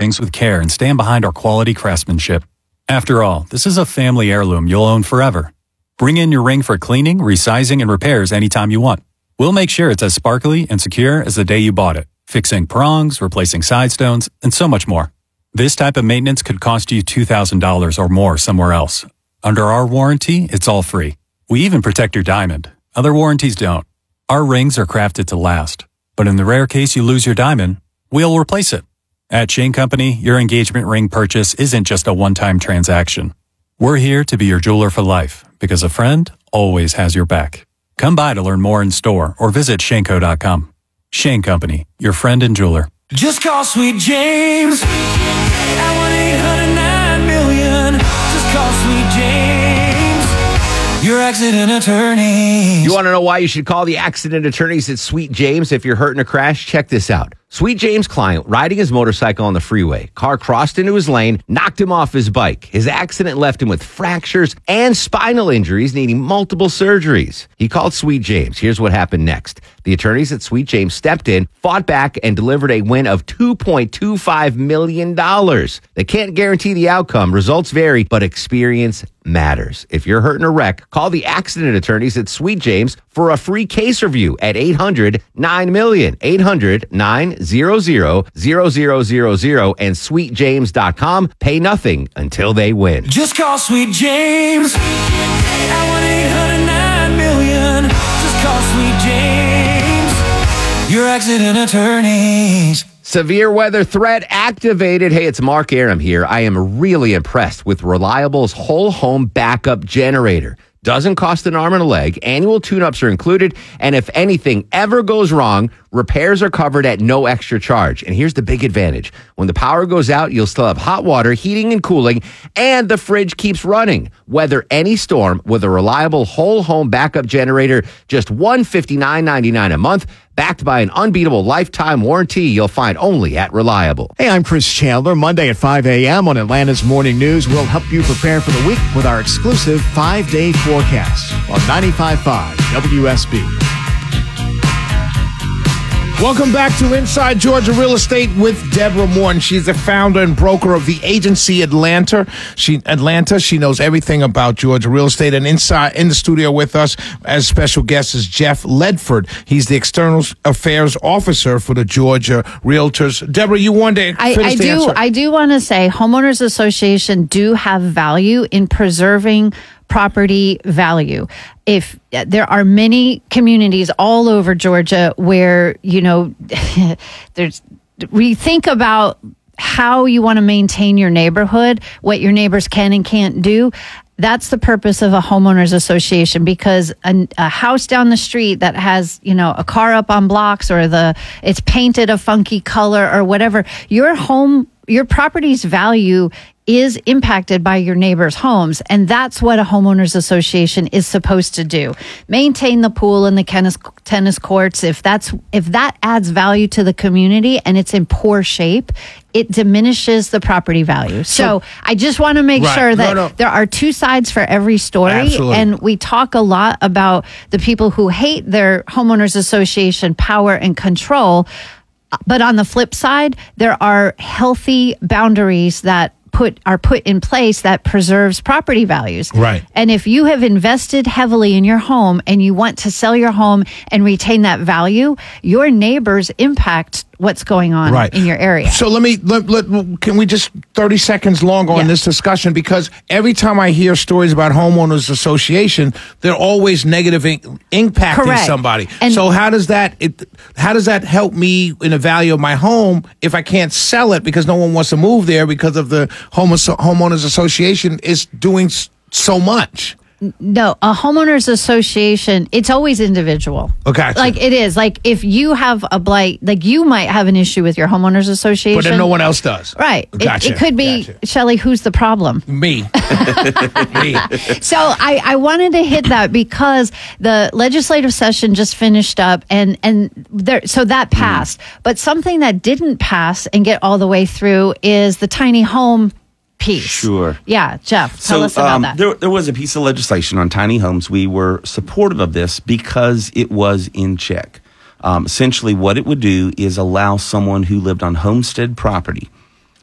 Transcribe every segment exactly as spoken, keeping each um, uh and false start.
things with care and stand behind our quality craftsmanship. After all, this is a family heirloom you'll own forever. Bring in your ring for cleaning, resizing, and repairs anytime you want. We'll make sure it's as sparkly and secure as the day you bought it, fixing prongs, replacing side stones, and so much more. This type of maintenance could cost you two thousand dollars or more somewhere else. Under our warranty, it's all free. We even protect your diamond. Other warranties don't. Our rings are crafted to last. But in the rare case you lose your diamond, we'll replace it. At Shane Company, your engagement ring purchase isn't just a one-time transaction. We're here to be your jeweler for life, because a friend always has your back. Come by to learn more in store or visit Shaneco dot com. Shane Company, your friend and jeweler. Just call Sweet James at one eight hundred nine million. Just call Sweet James, your accident attorney. You want to know why you should call the accident attorneys at Sweet James if you're hurt in a crash? Check this out. Sweet James' client, riding his motorcycle on the freeway. Car crossed into his lane, knocked him off his bike. His accident left him with fractures and spinal injuries, needing multiple surgeries. He called Sweet James. Here's what happened next. The attorneys at Sweet James stepped in, fought back, and delivered a win of two point two five million dollars. They can't guarantee the outcome. Results vary, but experience matters. If you're hurt in a wreck, call the accident attorneys at Sweet James for a free case review at eight hundred nine million, eight hundred nine hundred zero zero zero zero and sweet james dot com. Pay nothing until they win. Just call Sweet James at one eight hundred nine million. Just call Sweet James, your accident attorneys. Severe weather threat activated. Hey, it's Mark Aram here. I am really impressed with Reliable's whole home backup generator. Doesn't cost an arm and a leg. Annual tune-ups are included. And if anything ever goes wrong, repairs are covered at no extra charge. And here's the big advantage. When the power goes out, you'll still have hot water, heating and cooling, and the fridge keeps running. Weather any storm with a Reliable whole home backup generator, just one hundred fifty-nine ninety-nine a month, backed by an unbeatable lifetime warranty you'll find only at Reliable. Hey, I'm Chris Chandler. Monday at five a.m. on Atlanta's Morning News, we'll help you prepare for the week with our exclusive five-day forecast on ninety-five point five W S B. Welcome back to Inside Georgia Real Estate with Deborah Morton. She's the founder and broker of the agency Atlanta. She Atlanta. She knows everything about Georgia real estate. And inside in the studio with us as special guest is Jeff Ledford. He's the external affairs officer for the Georgia Realtors. Deborah, you wanted to I, finish I the do. answer. I do want to say homeowners association do have value in preserving property value. If uh, there are many communities all over Georgia where, you know, there's, we think about how you want to maintain your neighborhood, what your neighbors can and can't do. That's the purpose of a homeowners association, because a, a house down the street that has, you know, a car up on blocks, or the it's painted a funky color or whatever, your home, your property's value is impacted by your neighbors' homes. And that's what a homeowners association is supposed to do. Maintain the pool and the tennis, tennis courts. If that's, if that adds value to the community and it's in poor shape, it diminishes the property value. So, so I just want to make right. sure that no, no. there are two sides for every story. Absolutely. And we talk a lot about the people who hate their homeowners association power and control. But on the flip side, there are healthy boundaries that put are put in place that preserves property values. Right. And if you have invested heavily in your home and you want to sell your home and retain that value, your neighbors impact what's going on right. in your area. So let me, let, let, can we just thirty seconds long on yeah. this discussion? Because every time I hear stories about homeowners association, they're always negative in, impacting Correct. somebody. And so how does that, it, how does that help me in the value of my home if I can't sell it because no one wants to move there because of the home, homeowners association is doing so much? No, a homeowners association, it's always individual. Okay. Like it is. Like if you have a blight, like you might have an issue with your homeowners association. But then no one else does. Right. Gotcha. It, it could be, Gotcha. Shelley, who's the problem? Me. Me. So I, I wanted to hit that because the legislative session just finished up and, and there, so that passed. Mm. But something that didn't pass and get all the way through is the tiny home piece. Sure. Yeah, Jeff, tell so, us about um, that. There, there was a piece of legislation on tiny homes. We were supportive of this because it was in check. Um, essentially, what it would do is allow someone who lived on homestead property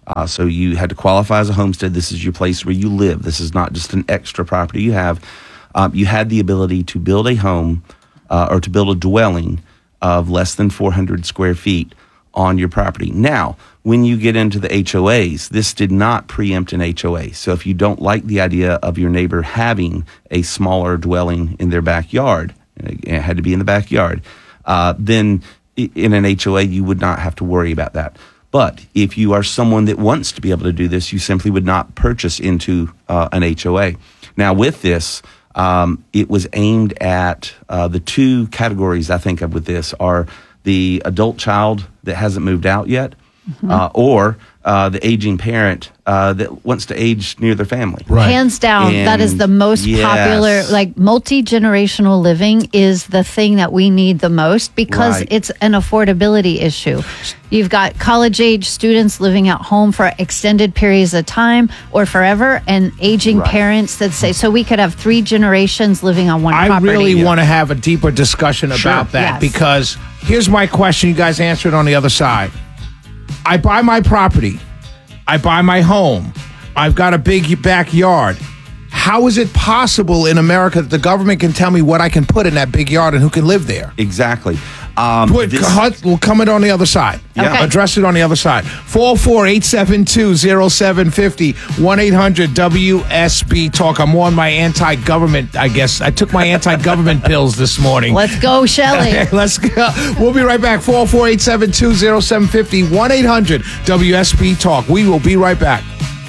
Uh, so you had to qualify as a homestead. This is your place where you live. This is not just an extra property you have. Um, you had the ability to build a home uh, or to build a dwelling of less than four hundred square feet on your property. Now, when you get into the H O As, this did not preempt an H O A. So if you don't like the idea of your neighbor having a smaller dwelling in their backyard, it had to be in the backyard, uh, then in an H O A, you would not have to worry about that. But if you are someone that wants to be able to do this, you simply would not purchase into uh, an H O A. Now, with this, um, it was aimed at uh, the two categories I think of with this are the adult child that hasn't moved out yet, mm-hmm. uh, or uh, the aging parent uh, that wants to age near their family. Right. Hands down, And that is the most yes. popular, like multi-generational living is the thing that we need the most because Right. it's an affordability issue. You've got college-age students living at home for extended periods of time or forever, and aging Right. parents that say, so we could have three generations living on one I property. really want to have a deeper discussion Sure. about that Yes. because here's my question. You guys answer it on the other side. I buy my property. I buy my home. I've got a big backyard. How is it possible in America that the government can tell me what I can put in that big yard and who can live there? Exactly. Um, Put, this- cut, we'll come it on the other side. Yeah. Okay. Address it on the other side. four oh four, eight seven two, oh seven five oh, one eight hundred W S B Talk. I'm on my anti-government, I guess. I took my anti-government pills this morning. Let's go, Shelley. Let's go. We'll be right back. four oh four, eight seven two, oh seven five oh, one eight hundred W S B Talk. We will be right back.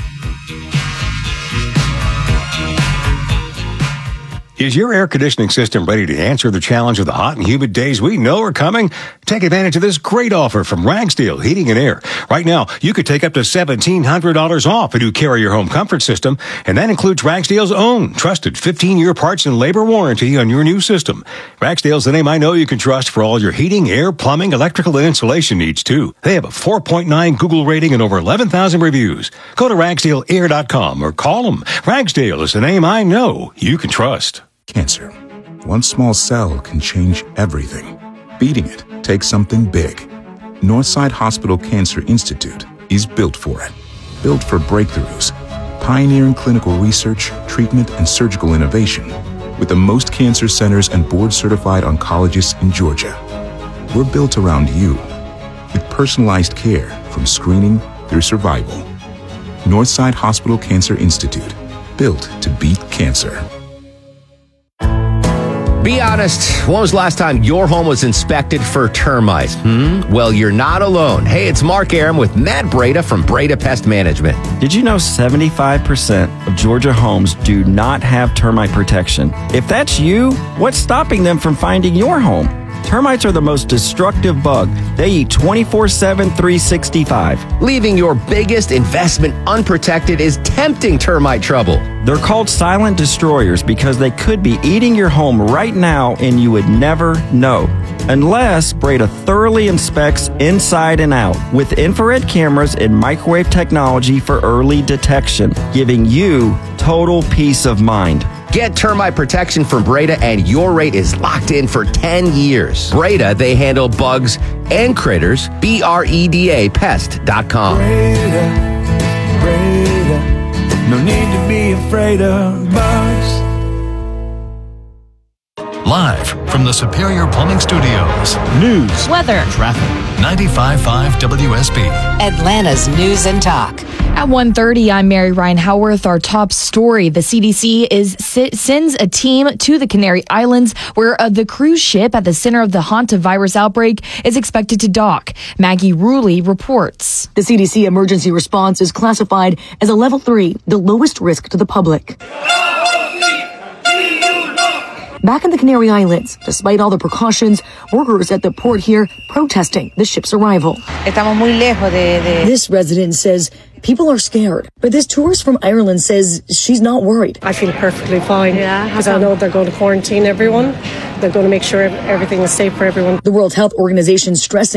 Is your air conditioning system ready to answer the challenge of the hot and humid days we know are coming? Take advantage of this great offer from Ragsdale Heating and Air. Right now, you could take up to seventeen hundred dollars off if you carry your home comfort system, and that includes Ragsdale's own trusted fifteen-year parts and labor warranty on your new system. Ragsdale's the name I know you can trust for all your heating, air, plumbing, electrical, and insulation needs, too. They have a four point nine Google rating and over eleven thousand reviews. Go to ragsdale air dot com or call them. Ragsdale is the name I know you can trust. Cancer. One small cell can change everything. Beating it takes something big. Northside Hospital Cancer Institute is built for it. Built for breakthroughs, pioneering clinical research, treatment, and surgical innovation with the most cancer centers and board-certified oncologists in Georgia. We're built around you with personalized care from screening through survival. Northside Hospital Cancer Institute, built to beat cancer. Be honest, when was the last time your home was inspected for termites? Hmm? Well, you're not alone. Hey, it's Mark Aram with Matt Breda from Breda Pest Management. Did you know seventy-five percent of Georgia homes do not have termite protection? If that's you, what's stopping them from finding your home? Termites are the most destructive bug. They eat twenty-four seven, three sixty-five. Leaving your biggest investment unprotected is tempting termite trouble. They're called silent destroyers because they could be eating your home right now and you would never know. Unless Breda thoroughly inspects inside and out with infrared cameras and microwave technology for early detection, giving you total peace of mind. Get termite protection from Breda and your rate is locked in for ten years. Breda, they handle bugs and critters. B R E D A pest dot com. Breda, Breda, no need to be afraid of bugs. Live from the Superior Plumbing Studios. News, weather, Traffic. ninety-five point five W S B. Atlanta's News and Talk. At one thirty, I'm Mary Ryan Howarth. Our top story, the C D C is sends a team to the Canary Islands where uh, the cruise ship at the center of the hantavirus outbreak is expected to dock. Maggie Ruley reports. The C D C emergency response is classified as a level three, the lowest risk to the public. Back in the Canary Islands, despite all the precautions, workers at the port here protesting the ship's arrival. This resident says people are scared, but this tourist from Ireland says she's not worried. I feel perfectly fine because I know they're going to quarantine everyone. They're going to make sure everything is safe for everyone. The World Health Organization stressing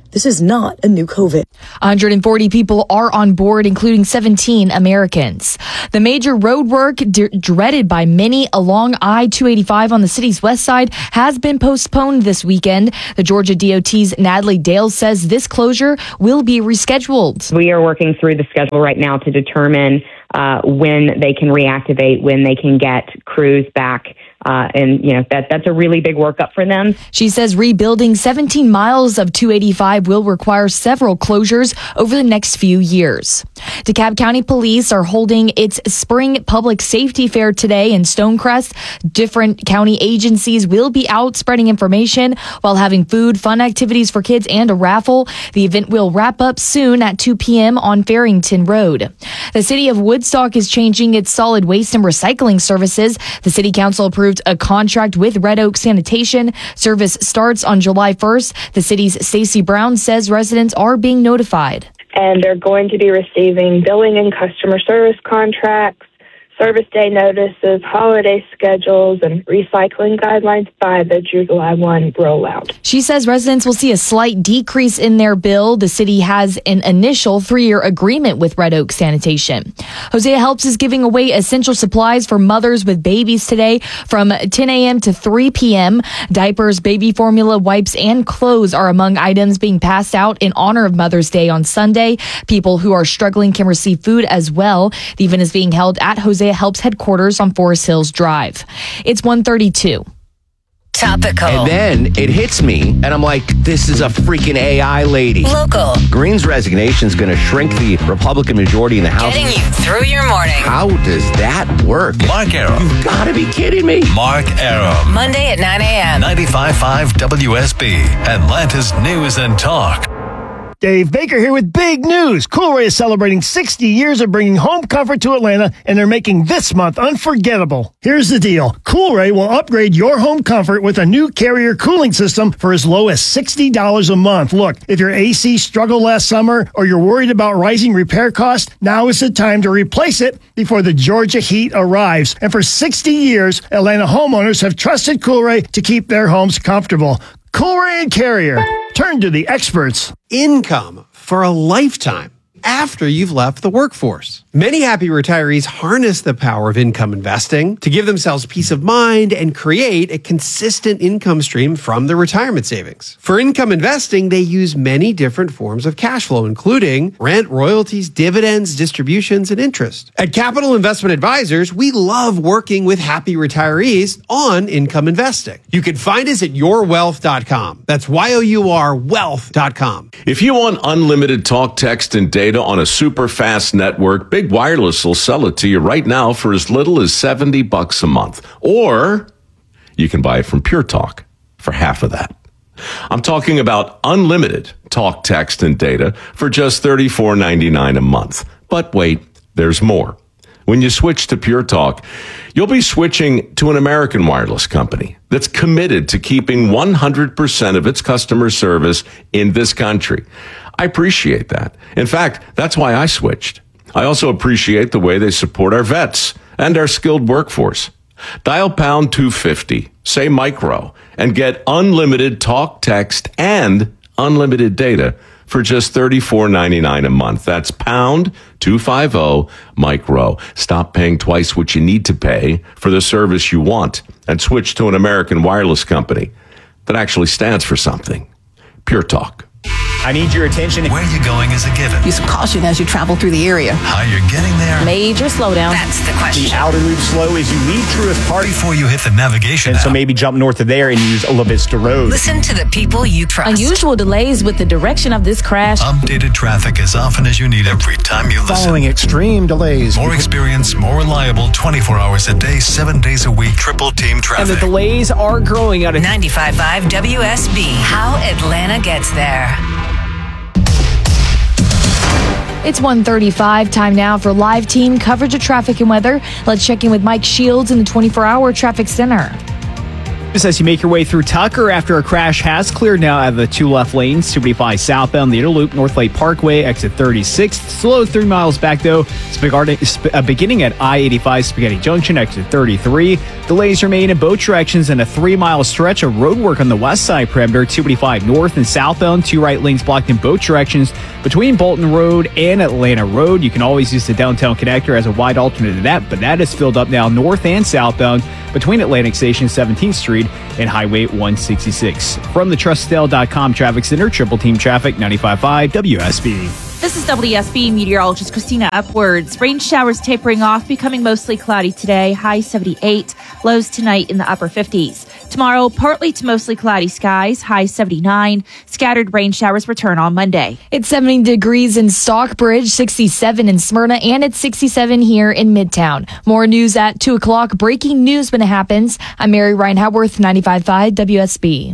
This is not a new COVID. one hundred forty people are on board, including seventeen Americans. The major road work d- dreaded by many along I two eighty-five on the city's west side has been postponed this weekend. The Georgia D O T's Natalie Dale says this closure will be rescheduled. We are working through the schedule right now to determine uh, when they can reactivate, when they can get crews back. Uh, and, you know, that that's a really big workup for them. She says rebuilding seventeen miles of two eighty-five will require several closures over the next few years. DeKalb County Police are holding its spring public safety fair today in Stonecrest. Different county agencies will be out spreading information while having food, fun activities for kids, and a raffle. The event will wrap up soon at two p.m. on Farrington Road. The city of Woodstock is changing its solid waste and recycling services. The city council approved a contract with Red Oak Sanitation. Service starts on July first. The city's Stacey Brown says residents are being notified. And they're going to be receiving billing and customer service contracts, service day notices, holiday schedules, and recycling guidelines by the July first rollout. She says residents will see a slight decrease in their bill. The city has an initial three-year agreement with Red Oak Sanitation. Hosea Helps is giving away essential supplies for mothers with babies today from ten a.m. to three p.m. Diapers, baby formula, wipes, and clothes are among items being passed out in honor of Mother's Day on Sunday. People who are struggling can receive food as well. The event is being held at Hosea Helps headquarters on Forest Hills Drive. It's one thirty-two. Topical. And then it hits me, and I'm like, this is a freaking A I lady. Local. Green's resignation is going to shrink the Republican majority in the House. Getting you through your morning. How does that work? Mark Arum. You've got to be kidding me. Mark Arum. Monday at nine a.m. ninety-five point five W S B, Atlanta's News and Talk. Dave Baker here with big news. Coolray is celebrating sixty years of bringing home comfort to Atlanta, and they're making this month unforgettable. Here's the deal. Coolray will upgrade your home comfort with a new Carrier cooling system for as low as sixty dollars a month. Look, if your A C struggled last summer or you're worried about rising repair costs, now is the time to replace it before the Georgia heat arrives. And for sixty years, Atlanta homeowners have trusted Coolray to keep their homes comfortable. Coolray and Carrier. Turn to the experts. Income for a lifetime after you've left the workforce. Many happy retirees harness the power of income investing to give themselves peace of mind and create a consistent income stream from their retirement savings. For income investing, they use many different forms of cash flow, including rent, royalties, dividends, distributions, and interest. At Capital Investment Advisors, we love working with happy retirees on income investing. You can find us at your wealth dot com. That's Y O U R wealth dot com. If you want unlimited talk, text, and data on a super fast network, Big Wireless will sell it to you right now for as little as seventy bucks a month. Or you can buy it from Pure Talk for half of that. I'm talking about unlimited talk, text, and data for just thirty-four ninety-nine a month. But wait, there's more. When you switch to Pure Talk, you'll be switching to an American wireless company that's committed to keeping one hundred percent of its customer service in this country. I appreciate that. In fact, that's why I switched. I also appreciate the way they support our vets and our skilled workforce. Dial pound two fifty, say micro, and get unlimited talk, text, and unlimited data for just thirty-four ninety-nine a month. That's pound two fifty micro. Stop paying twice what you need to pay for the service you want and switch to an American wireless company that actually stands for something. Pure Talk. I need your attention. Where you going is a given. Use caution as you travel through the area. How you're getting there. Major slowdown. That's the question. The outer loop slow as you leave Truist Park. Before you hit the navigation And app. so maybe jump north of there and use La Vista Road. Listen to the people you trust. Unusual delays with the direction of this crash. Updated traffic as often as you need every time you listen. Following extreme delays. More experience, more reliable, twenty-four hours a day, seven days a week, triple team traffic. And the delays are growing out of ninety-five point five W S B. How Atlanta gets there. It's one thirty-five. Time now for live team coverage of traffic and weather. Let's check in with Mike Shields in the twenty-four hour traffic center. Just as you make your way through Tucker after a crash has cleared now out of the two left lanes, two eighty-five southbound, the inner loop, North Lake Parkway, exit thirty-six. Slow three miles back though, Spaghetti, uh, beginning at I eighty-five Spaghetti Junction, exit thirty-three. Delays remain in both directions in a three mile stretch of road work on the west side perimeter, two eighty-five north and southbound, two right lanes blocked in both directions between Bolton Road and Atlanta Road. You can always use the downtown connector as a wide alternate to that, but that is filled up now north and southbound between Atlantic Station, seventeenth Street, and Highway one sixty-six. From the Trustdale dot com Traffic Center, Triple Team Traffic, ninety-five point five W S B. This is W S B meteorologist Christina Upwards. Rain showers tapering off, becoming mostly cloudy today. High seventy-eight. Lows tonight in the upper fifties. Tomorrow, partly to mostly cloudy skies. High seventy-nine. Scattered rain showers return on Monday. It's seventy degrees in Stockbridge, sixty-seven in Smyrna, and it's sixty-seven here in Midtown. More news at two o'clock. Breaking news when it happens. I'm Mary Ryan Howarth, ninety-five point five W S B.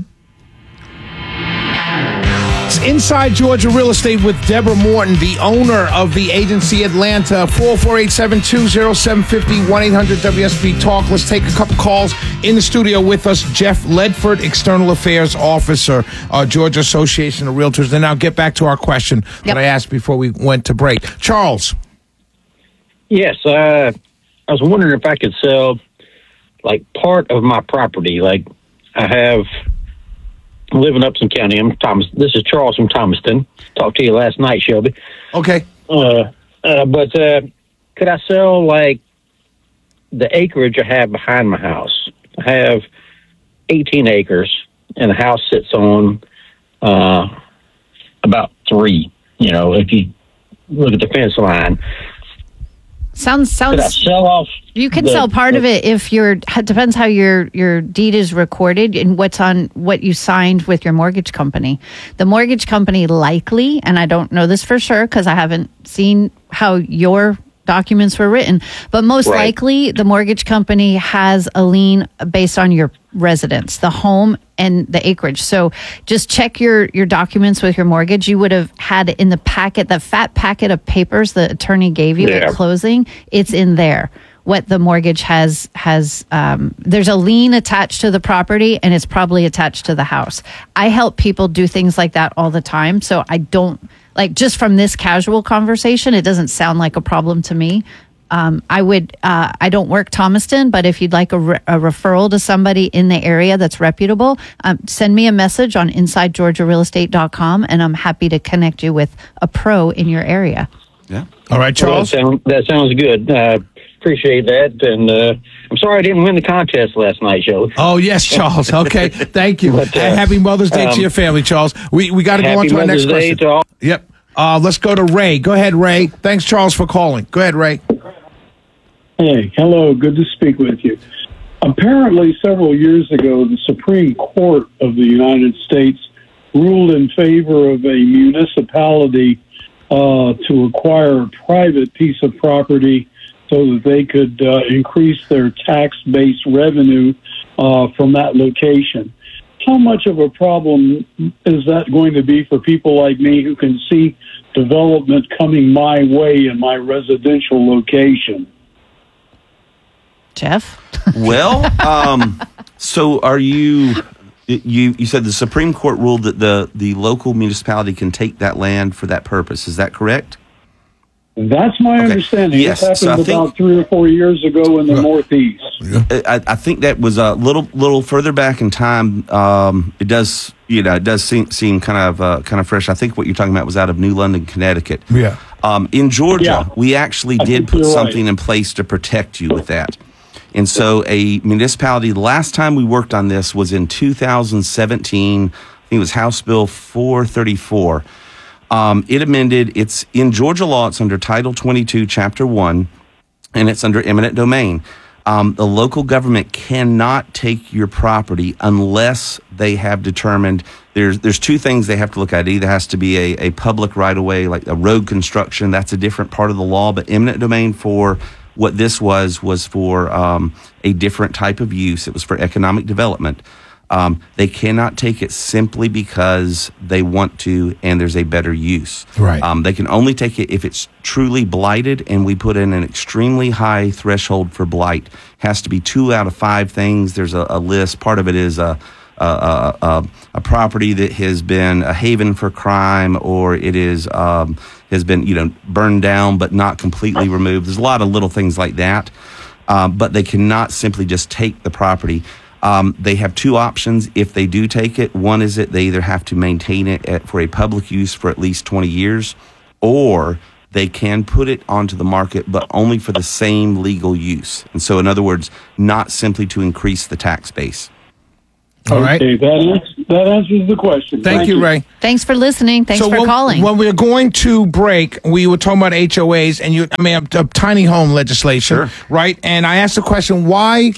It's Inside Georgia Real Estate with Deborah Morton, the owner of the agency Atlanta. four four eight, seven two zero, seven five zero, one eight hundred W S B Talk. Let's take a couple calls. In the studio with us, Jeff Ledford, External Affairs Officer, uh, Georgia Association of Realtors. And now get back to our question yep. that I asked before we went to break. Charles. Yes, uh, I was wondering if I could sell, like, part of my property. Like, I have... I live in Upson County. I'm Thomas. This is Charles from Thomaston. Talked to you last night, Shelby. Okay. Uh, uh, but uh, could I sell like the acreage I have behind my house? I have eighteen acres, and the house sits on uh, about three. You know, if you look at the fence line. Sounds sounds. Could I sell off? You can the, sell part the, of it if you're. It depends how your your deed is recorded and what's on what you signed with your mortgage company. The mortgage company likely, and I don't know this for sure because I haven't seen how your documents were written, but most right. likely the mortgage company has a lien based on your residence, the home and the acreage. So just check your, your documents with your mortgage. You would have had in the packet, the fat packet of papers the attorney gave you yeah. at closing. It's in there. What the mortgage has, has um, there's a lien attached to the property and it's probably attached to the house. I help people do things like that all the time. So I don't, like just from this casual conversation, it doesn't sound like a problem to me. Um, I would, uh, I don't work Thomaston, but if you'd like a, re- a referral to somebody in the area that's reputable, um, send me a message on inside georgia real estate dot com and I'm happy to connect you with a pro in your area. Yeah. All right, Charles. Well, that, sound, that sounds good. Uh, appreciate that. And uh, I'm sorry I didn't win the contest last night, Joe. Oh, yes, Charles. Okay. Thank you. But, uh, and happy Mother's Day um, to your family, Charles. We we got to go on to our next Day question. To all- yep. Uh, let's go to Ray. Go ahead, Ray. Thanks, Charles, for calling. Go ahead, Ray. Hey, hello. Good to speak with you. Apparently, several years ago, the Supreme Court of the United States ruled in favor of a municipality uh, to acquire a private piece of property so that they could uh, increase their tax-based revenue uh, from that location. How much of a problem is that going to be for people like me who can see development coming my way in my residential location? Jeff? Well, um, so are you, you, you said the Supreme Court ruled that the, the local municipality can take that land for that purpose. Is that correct? That's my okay. understanding. Yes. This happened so about think, three or four years ago in the Northeast. I, I think that was a little little further back in time. Um, it does, you know, it does seem seem kind of uh, kind of fresh. I think what you're talking about was out of New London, Connecticut. Yeah. Um, in Georgia, yeah. we actually I did put something right. in place to protect you with that. And so a municipality, the last time we worked on this was in two thousand seventeen. I think it was House Bill four thirty-four. Um, it amended, it's in Georgia law, it's under Title twenty-two, Chapter one, and it's under eminent domain. Um, the local government cannot take your property unless they have determined there's there's two things they have to look at. It either has to be a, a public right-of-way, like a road construction, that's a different part of the law, but eminent domain for what this was, was for um, a different type of use. It was for economic development. Um, they cannot take it simply because they want to and there's a better use. Right. Um, they can only take it if it's truly blighted, and we put in an extremely high threshold for blight. Has to be two out of five things. There's a, a list. Part of it is a, a, a, a, a property that has been a haven for crime, or it is um, has been you know burned down but not completely removed. There's a lot of little things like that, um, but they cannot simply just take the property. Um, they have two options if they do take it. One is that they either have to maintain it at, for a public use for at least twenty years, or they can put it onto the market, but only for the same legal use. And so, in other words, not simply to increase the tax base. All right. Okay, that, ans- that answers the question. Thank, Thank you, Ray. Thanks for listening. Thanks so for when, calling. When we were going to break, we were talking about H O As and you, I mean, a, a tiny home legislation, Sure. right? And I asked the question, why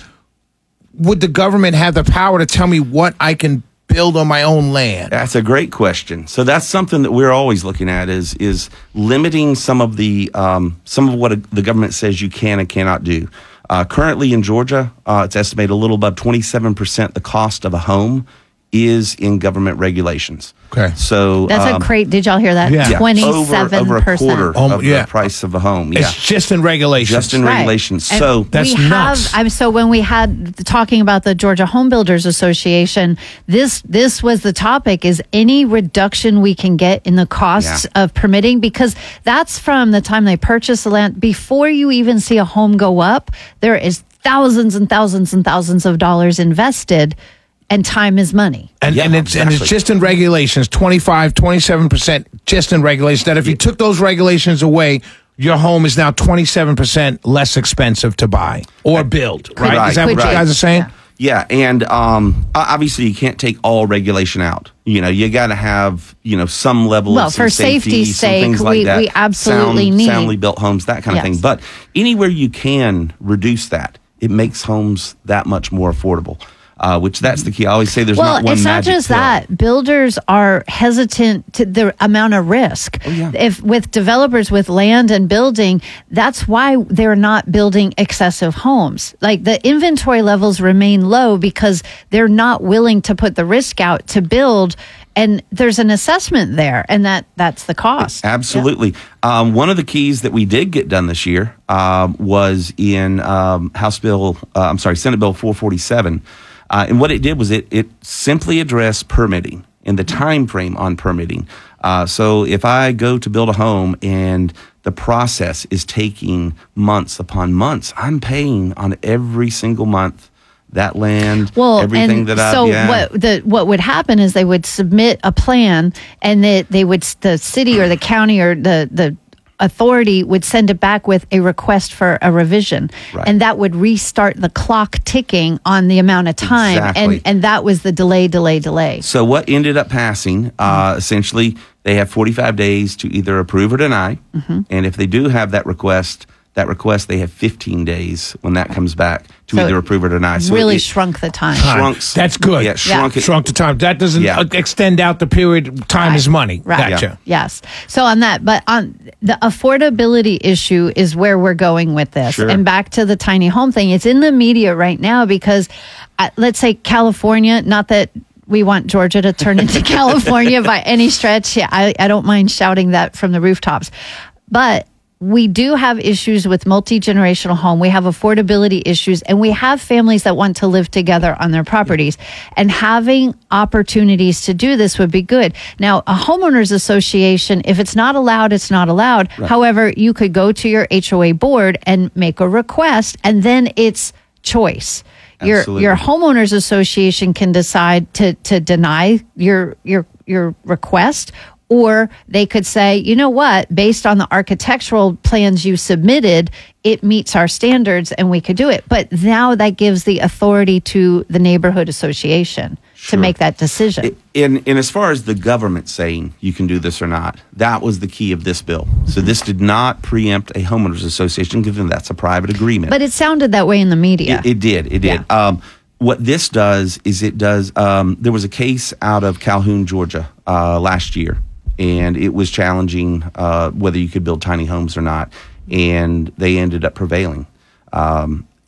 would the government have the power to tell me what I can build on my own land? That's a great question. So that's something that we're always looking at is is limiting some of the um, some of what a, the government says you can and cannot do. Uh, currently in Georgia, uh, it's estimated a little above twenty-seven percent the cost of a home is in government regulations. Okay. So That's um, a great. Did y'all hear that? yeah, Twenty-seven over, over a percent. quarter Oh, of yeah. the price of a home. Yeah. It's just in regulations. Just in Right. regulations. And So That's we nuts. have. I'm so when we had talking about the Georgia Home Builders Association, this this was the topic: is any reduction we can get in the costs Yeah. of permitting, because that's from the time they purchase the land before you even see a home go up. There is thousands and thousands and thousands of dollars invested, and time is money. And, Yeah, and it's and it's exactly. just in regulations, twenty-five, twenty-seven percent just in regulations. That if you took those regulations away, your home is now twenty-seven percent less expensive to buy or build, right? Right, Is that what right. you guys are saying? Yeah, and um, o- obviously you can't take all regulation out. You know, you got to have you know some level Well, of some for safety, safety's some sake, things like we- that. we absolutely Sound, need- soundly built homes, that kind of Yes. thing. But anywhere you can reduce that, it makes homes that much more affordable. Uh, which that's the key. I always say there's Well, not one it's not magic just pill. that. Builders are hesitant to the amount of risk. Oh, yeah. If with developers with land and building, that's why they're not building excessive homes. Like the inventory levels remain low because they're not willing to put the risk out to build. And there's an assessment there, and that that's the cost. Absolutely. Um, one of the keys that we did get done this year um, was in um, House Bill, uh, I'm sorry, Senate Bill four forty-seven. Uh, and what it did was it, it simply addressed permitting and the time frame on permitting. Uh, so if I go to build a home and the process is taking months upon months, I'm paying on every single month that land, Well, everything and that I so yeah. what the what would happen is they would submit a plan, and that they would the city or the county or the the authority would send it back with a request for a revision, Right. and that would restart the clock ticking on the amount of time, Exactly. and and that was the delay, delay, delay. So what ended up passing, uh, essentially, they have forty-five days to either approve or deny. Mm-hmm. And if they do have that request, that request, they have fifteen days when that comes back to So either approve or deny. So really it, shrunk the time. shrunk. That's good. Yeah, shrunk it. Shrunk the time. That doesn't Yeah. uh, extend out the period. Time is money. Right. Gotcha. Yes. So on that, but on the affordability issue is where we're going with this. Sure. And back to the tiny home thing, it's in the media right now because uh, let's say California, not that we want Georgia to turn into California by any stretch. Yeah, I, I don't mind shouting that from the rooftops. But we do have issues with multi-generational home. We have affordability issues, and we have families that want to live together on their properties. And having opportunities to do this would be good. Now, a homeowners association, if it's not allowed, it's not allowed. Right. However, you could go to your H O A board and make a request, and then it's choice. Your Absolutely. your homeowners association can decide to to deny your your your request, or they could say, you know what, based on the architectural plans you submitted, it meets our standards and we could do it. But now that gives the authority to the neighborhood association to Sure. make that decision. And, and as far as the government saying you can do this or not, that was the key of this bill. So this did not preempt a homeowners association, given that's a private agreement. But it sounded that way in the media. It, it did. It did. Um, what this does is it does. Um, there was a case out of Calhoun, Georgia, uh, last year, and it was challenging uh, whether you could build tiny homes or not, and they ended up prevailing. Um,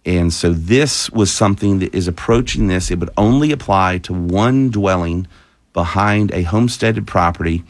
And so this was something that is approaching this. It would only apply to one dwelling behind a homesteaded property,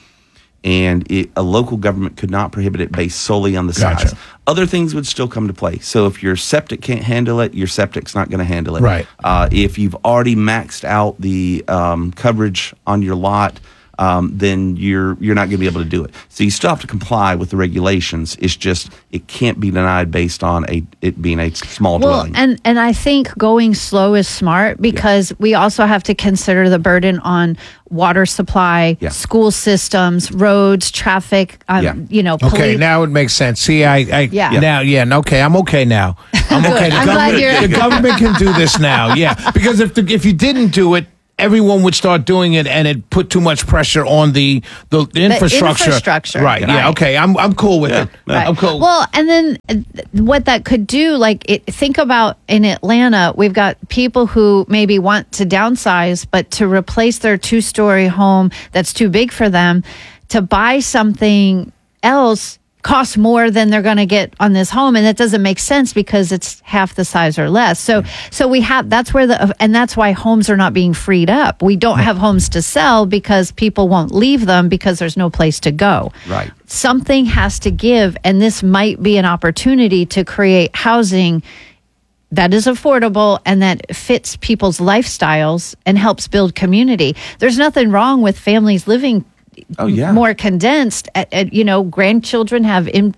and it, a local government could not prohibit it based solely on the Gotcha. size. Other things would still come to play. So if your septic can't handle it, your septic's not going to handle it. Right. Uh, if you've already maxed out the um, coverage on your lot, um, then you're you're not going to be able to do it. So you still have to comply with the regulations. It's just it can't be denied based on a it being a small Well, dwelling. and and I think going slow is smart because we also have to consider the burden on water supply, Yeah. school systems, roads, traffic. Um, Yeah. You know, Okay, police. now it makes sense. See, I, I Yeah. now, yeah, okay, I'm okay now. I'm okay. The I'm glad government, you're- the government can do this now. Yeah, because if the, if you didn't do it, everyone would start doing it, and it put too much pressure on the the, the infrastructure. infrastructure. Right. Yeah. Right. Okay. I'm I'm cool with it. Right. I'm cool. Well, and then uh, what that could do, like, it, think about in Atlanta, we've got people who maybe want to downsize, but to replace their two story home that's too big for them, to buy something else costs more than they're going to get on this home, and that doesn't make sense because it's half the size or less. So, so we have that's where the and that's why homes are not being freed up. We don't have homes to sell because people won't leave them because there's no place to go. Right. Something has to give, and this might be an opportunity to create housing that is affordable and that fits people's lifestyles and helps build community. There's nothing wrong with families living Oh, yeah. more condensed. Uh, uh, you know, grandchildren have in,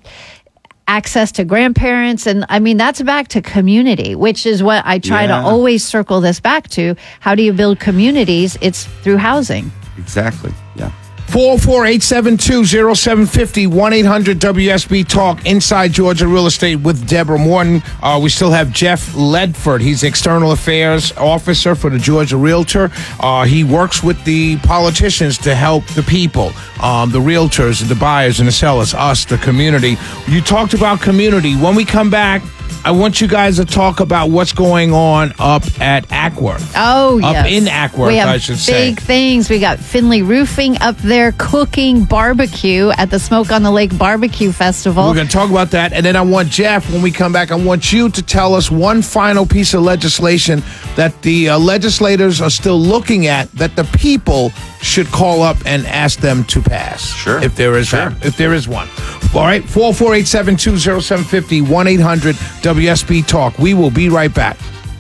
access to grandparents. And I mean, that's back to community, which is what I try Yeah. to always circle this back to. How do you build communities? It's through housing. Exactly. Yeah. four oh four, eight seven two, oh seven five oh, one eight hundred W S B Talk, Inside Georgia Real Estate with Deborah Morton. Uh, we still have Jeff Ledford. He's External Affairs Officer for the Georgia Realtor. Uh, he works with the politicians to help the people, um, the realtors, the buyers, and the sellers, us, the community. You talked about community. When we come back, I want you guys to talk about what's going on up at Ackworth. Oh, yes. Up in Ackworth, we have I should say. big things. We got Finley Roofing up there cooking barbecue at the Smoke on the Lake Barbecue Festival. We're going to talk about that. And then I want Jeff, when we come back, I want you to tell us one final piece of legislation that the uh, legislators are still looking at that the people should call up and ask them to pass. Sure. If there is, Sure. if there is one. All right. four oh four, eight seven two, oh seven five oh, one eight hundred W S B Talk. We will be right back.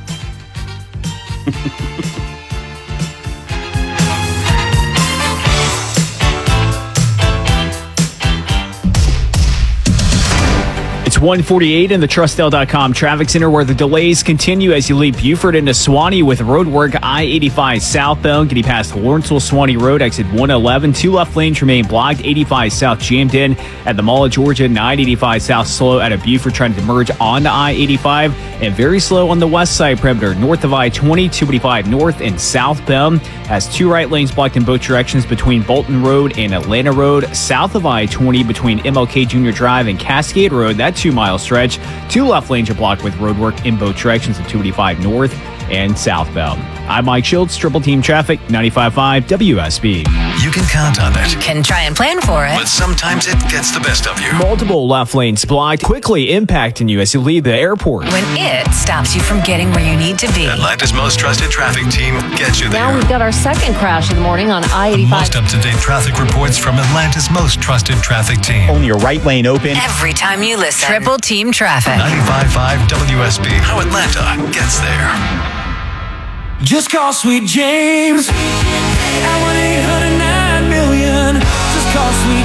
It's one forty-eight in the Trustdale dot com traffic center where the delays continue as you leave Buford into Swanee with road work I eighty-five southbound getting past Lawrenceville Swanee Road, exit one eleven. Two left lanes remain blocked. eighty-five south jammed in at the Mall of Georgia. nine eighty-five south slow out of Buford trying to merge onto I eighty-five, and very slow on the west side perimeter north of I twenty. two eighty-five north and southbound has two right lanes blocked in both directions between Bolton Road and Atlanta Road. South of I twenty between M L K Junior Drive and Cascade Road, that two mile stretch. Two left lanes are blocked with road work in both directions at two eighty-five north and southbound. I'm Mike Schultz, Triple Team Traffic, ninety-five point five W S B. You can count on it. Can try and plan for it. But sometimes it gets the best of you. Multiple left lanes blocked, quickly impacting you as you leave the airport. When it stops you from getting where you need to be. Atlanta's most trusted traffic team gets you there. Now we've got our second crash of the morning on I eighty-five. Most up-to-date traffic reports from Atlanta's most trusted traffic team. Only your right lane open. Every time you listen. Triple Team Traffic. ninety-five point five W S B. How Atlanta gets there. Just call Sweet James at one eight hundred nine million. Just call Sweet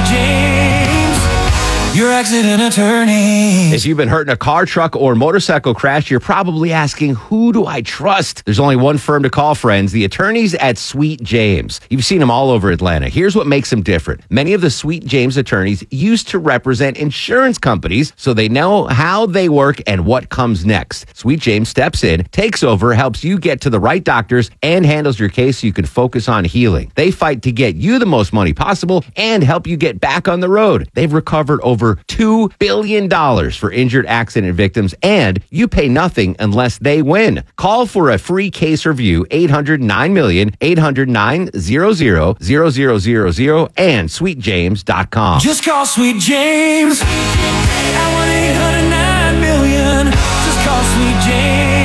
James, your accident attorney. If you've been hurt in a car, truck, or motorcycle crash, you're probably asking, who do I trust? There's only one firm to call, friends, the attorneys at Sweet James. You've seen them all over Atlanta. Here's what makes them different. Many of the Sweet James attorneys used to represent insurance companies, so they know how they work and what comes next. Sweet James steps in, takes over, helps you get to the right doctors, and handles your case so you can focus on healing. They fight to get you the most money possible and help you get back on the road. They've recovered over two billion dollars for injured accident victims, and you pay nothing unless they win. Call for a free case review, eight hundred nine million, eight hundred nine hundred, zero zero zero zero, and sweet james dot com. Just call Sweet James at one eight hundred nine million. Just call Sweet James.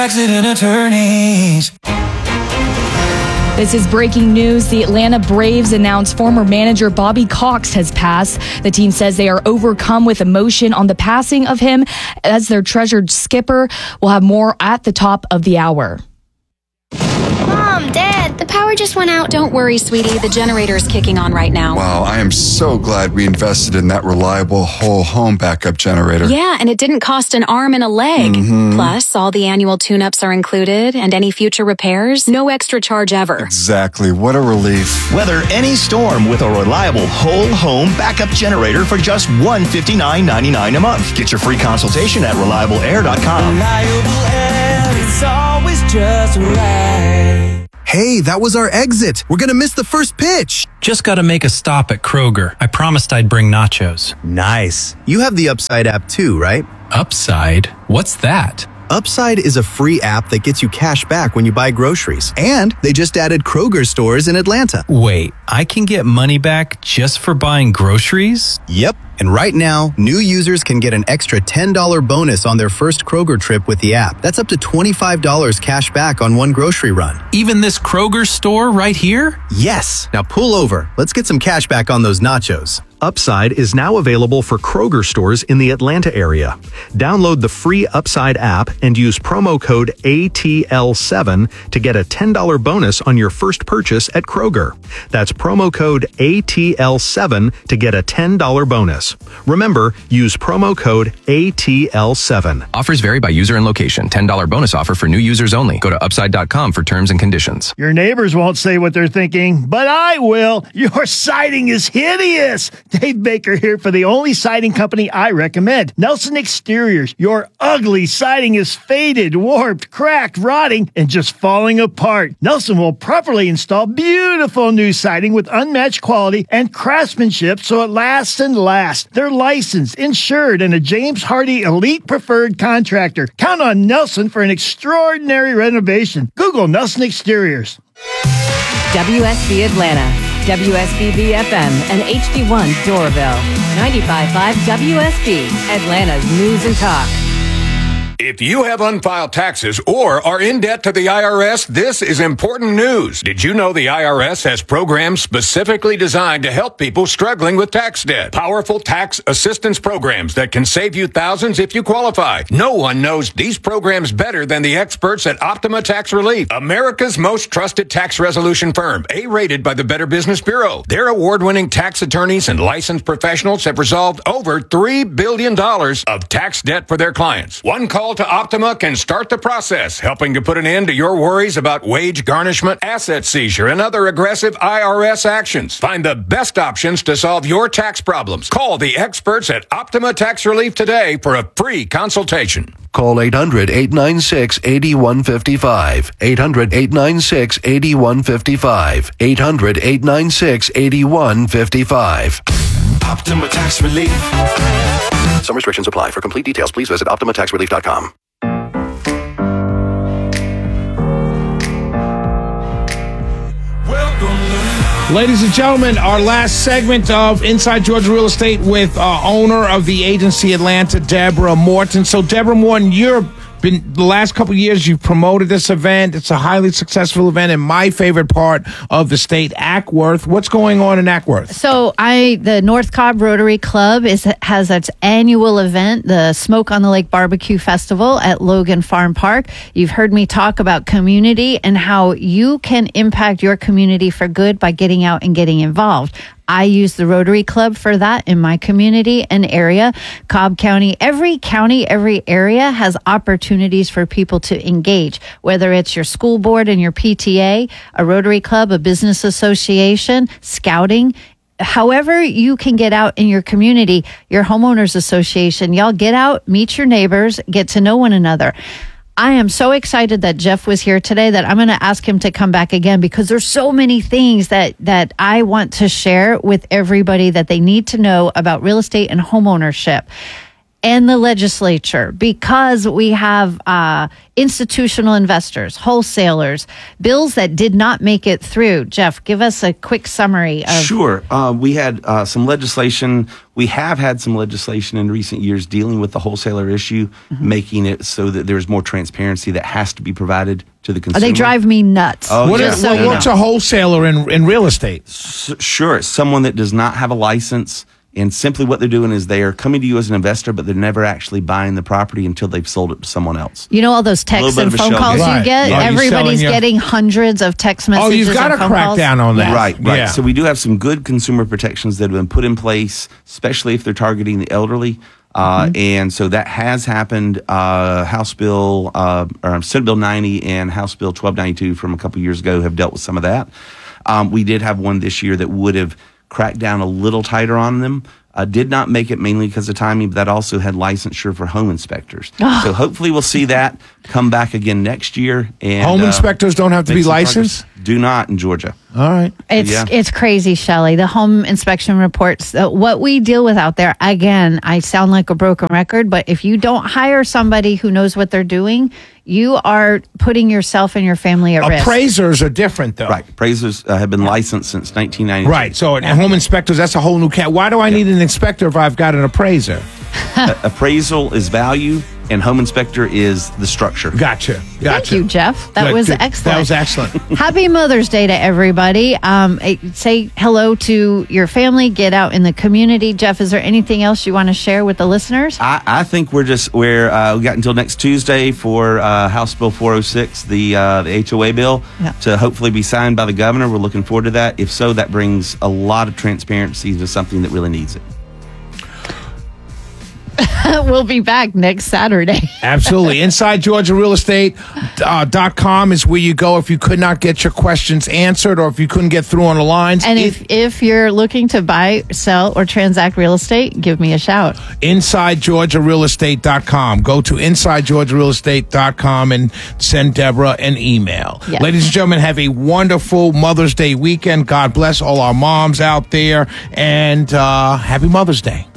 accident attorneys. This is breaking news. The Atlanta Braves announced former manager Bobby Cox has passed. The team says they are overcome with emotion on the passing of him as their treasured skipper. We'll have more at the top of the hour. Mom, Dad, the power just went out. Don't worry, sweetie. The generator's kicking on right now. Wow, I am so glad we invested in that reliable whole home backup generator. Yeah, and it didn't cost an arm and a leg. Mm-hmm. Plus, all the annual tune-ups are included, and any future repairs, no extra charge ever. Exactly. What a relief. Weather any storm with a reliable whole home backup generator for just one hundred fifty-nine ninety-nine a month. Get your free consultation at reliable air dot com. Reliable air, it's always just right. Hey, that was our exit. We're going to miss the first pitch. Just got to make a stop at Kroger. I promised I'd bring nachos. Nice. You have the Upside app too, right? Upside? What's that? Upside is a free app that gets you cash back when you buy groceries. And they just added Kroger stores in Atlanta. Wait, I can get money back just for buying groceries? Yep. And right now, new users can get an extra ten dollars bonus on their first Kroger trip with the app. That's up to twenty-five dollars cash back on one grocery run. Even this Kroger store right here? Yes. Now pull over. Let's get some cash back on those nachos. Upside is now available for Kroger stores in the Atlanta area. Download the free Upside app and use promo code A T L seven to get a ten dollars bonus on your first purchase at Kroger. That's promo code A T L seven to get a ten dollars bonus. Remember, use promo code A T L seven. Offers vary by user and location. ten dollars bonus offer for new users only. Go to upside dot com for terms and conditions. Your neighbors won't say what they're thinking, but I will. Your siding is hideous. Dave Baker here for the only siding company I recommend, Nelson Exteriors. Your ugly siding is faded, warped, cracked, rotting, and just falling apart. Nelson will properly install beautiful new siding with unmatched quality and craftsmanship so it lasts and lasts. They're licensed, insured, and a James Hardy Elite Preferred Contractor. Count on Nelson for an extraordinary renovation. Google Nelson Exteriors. W S B Atlanta, W S B B F M, and H D one Doraville. ninety-five point five W S B, Atlanta's News and Talk. If you have unfiled taxes or are in debt to the I R S, this is important news. Did you know the I R S has programs specifically designed to help people struggling with tax debt? Powerful tax assistance programs that can save you thousands if you qualify. No one knows these programs better than the experts at Optima Tax Relief, America's most trusted tax resolution firm, A-rated by the Better Business Bureau. Their award-winning tax attorneys and licensed professionals have resolved over three billion dollars of tax debt for their clients. One call to Optima can start the process, helping to put an end to your worries about wage garnishment, asset seizure, and other aggressive I R S actions. Find the best options to solve your tax problems. Call the experts at Optima Tax Relief today for a free consultation. Call eight hundred, eight nine six, eight one five five. eight hundred, eight nine six, eight one five five. eight hundred, eight nine six, eight one five five. Optima Tax Relief. Some restrictions apply. For complete details, please visit optima tax relief dot com. Ladies and gentlemen, our last segment of Inside Georgia Real Estate with uh, owner of the agency Atlanta, Deborah Morton. So, Deborah Morton, you're been the last couple of years you've promoted this event. It's a highly successful event in my favorite part of the state, Ackworth. What's going on in Ackworth? So I, the North Cobb Rotary Club is has its annual event, the Smoke on the Lake Barbecue Festival at Logan Farm Park. You've heard me talk about community and how you can impact your community for good by getting out and getting involved. I use the Rotary Club for that in my community and area. Cobb County, every county, every area has opportunities for people to engage, whether it's your school board and your P T A, a Rotary Club, a business association, scouting. However you can get out in your community, your homeowners association, y'all get out, meet your neighbors, get to know one another. I am so excited that Jeff was here today that I'm going to ask him to come back again because there's so many things that, that I want to share with everybody that they need to know about real estate and homeownership. and the legislature, because we have uh, institutional investors, wholesalers, bills that did not make it through. Jeff, give us a quick summary of. Sure. Uh, we had uh, some legislation. We have had some legislation in recent years dealing with the wholesaler issue, mm-hmm. making it so that there's more transparency that has to be provided to the consumer. They drive me nuts. Oh, what yeah. is, what, what's a wholesaler in, in real estate? S- sure. It's someone that does not have a license. And simply what they're doing is they are coming to you as an investor, but they're never actually buying the property until they've sold it to someone else. You know all those texts and phone calls game. you get? Right. Everybody's Yeah. getting hundreds of text messages. Oh, you've got to crack calls. down on that. Right, right. Yeah. So we do have some good consumer protections that have been put in place, especially if they're targeting the elderly. Uh, mm-hmm. And so that has happened. Uh, House Bill, uh, or Senate Bill ninety and House Bill twelve ninety-two from a couple years ago have dealt with some of that. Um, we did have one this year that would have cracked down a little tighter on them. Uh, did not make it mainly because of timing, but that also had licensure for home inspectors. Oh. So hopefully we'll see that come back again next year. And Home uh, inspectors don't have to make be some licensed? progress. Do not in Georgia. All right. It's Yeah. it's crazy, Shelley. The home inspection reports, uh, what we deal with out there, again, I sound like a broken record, but if you don't hire somebody who knows what they're doing, you are putting yourself and your family at risk. Appraisers are different, though. Right. Appraisers uh, have been licensed since nineteen ninety-two. Right. So, and home inspectors, that's a whole new cat. Why do I need an inspector if I've got an appraiser? uh, appraisal is value, and home inspector is the structure. Gotcha. Gotcha. Thank you, Jeff. That Good, was good. excellent. That was excellent. Happy Mother's Day to everybody. Um, eh, say hello to your family. Get out in the community. Jeff, is there anything else you want to share with the listeners? I, I think we're just we're uh, we got until next Tuesday for uh, House Bill four oh six, the uh, the H O A bill, Yeah. to hopefully be signed by the governor. We're looking forward to that. If so, that brings a lot of transparency to something that really needs it. We'll be back next Saturday. Absolutely. Inside Georgia Real Estate uh, dot com is where you go if you could not get your questions answered or if you couldn't get through on the lines. And if, if you're looking to buy, sell, or transact real estate, give me a shout. Inside Georgia Real Estate dot com. Go to Inside Georgia Real Estate dot com and send Deborah an email. Yes. Ladies and gentlemen, have a wonderful Mother's Day weekend. God bless all our moms out there. And uh, happy Mother's Day.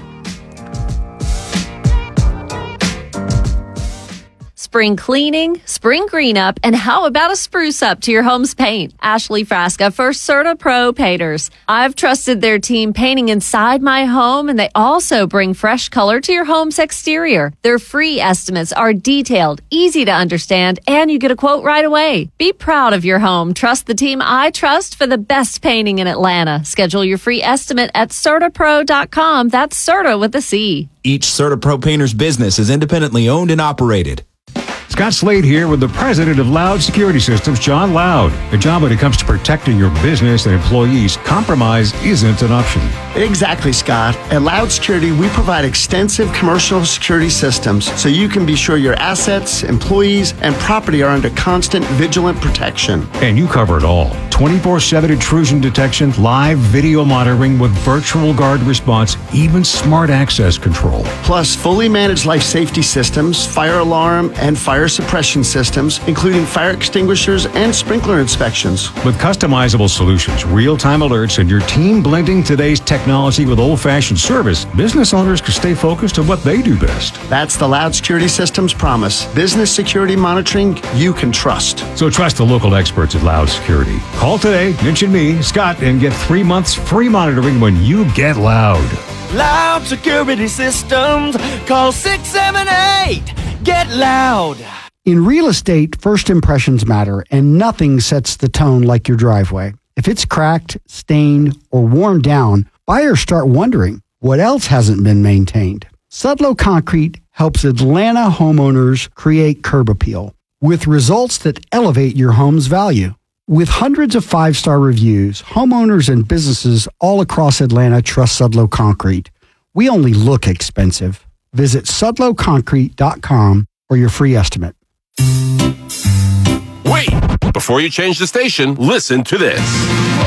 Spring cleaning, spring green up, and how about a spruce up to your home's paint? Ashley Frasca for Certa Pro Painters. I've trusted their team painting inside my home, and they also bring fresh color to your home's exterior. Their free estimates are detailed, easy to understand, and you get a quote right away. Be proud of your home. Trust the team I trust for the best painting in Atlanta. Schedule your free estimate at Certa Pro dot com. That's Certa with a C. Each Certa Pro Painters business is independently owned and operated. Scott Slade here with the president of Loud Security Systems, John Loud. A job when it comes to protecting your business and employees, compromise isn't an option. Exactly, Scott. At Loud Security, we provide extensive commercial security systems so you can be sure your assets, employees, and property are under constant vigilant protection. And you cover it all. twenty-four seven intrusion detection, live video monitoring with virtual guard response, even smart access control. Plus, fully managed life safety systems, fire alarm, and fire suppression systems, including fire extinguishers and sprinkler inspections. With customizable solutions, real-time alerts, and your team blending today's technology with old-fashioned service, business owners can stay focused on what they do best. That's the Loud Security Systems promise. Business security monitoring you can trust. So trust the local experts at Loud Security. Call today, mention me, Scott, and get three months free monitoring when you get Loud. Loud Security Systems. Call six seven eight. Get Loud. In real estate, first impressions matter, and nothing sets the tone like your driveway. If it's cracked, stained, or worn down, buyers start wondering, what else hasn't been maintained? Sudlow Concrete helps Atlanta homeowners create curb appeal with results that elevate your home's value. With hundreds of five-star reviews, homeowners and businesses all across Atlanta trust Sudlow Concrete. We only look expensive. Visit Sudlow Concrete dot com for your free estimate. Wait! Before you change the station, listen to this.